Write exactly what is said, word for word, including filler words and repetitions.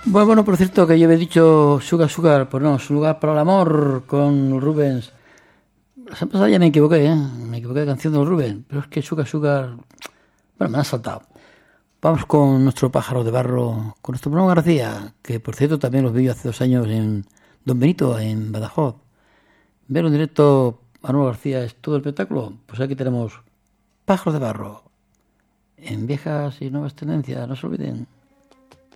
Bueno, bueno, por cierto, que yo había dicho Sugar Sugar, pues no, es un lugar para el amor con Rubens. La semana pasada ya me equivoqué, ¿eh? Me equivoqué de canción de los Rubens, pero es que Sugar Sugar, bueno, me han saltado. Vamos con nuestro pájaro de barro, con nuestro Bruno García, que por cierto también los vi hace dos años en Don Benito, en Badajoz. Ver en directo a Bruno García es todo el espectáculo. Pues aquí tenemos pájaros de barro, en viejas y nuevas tendencias, no se olviden.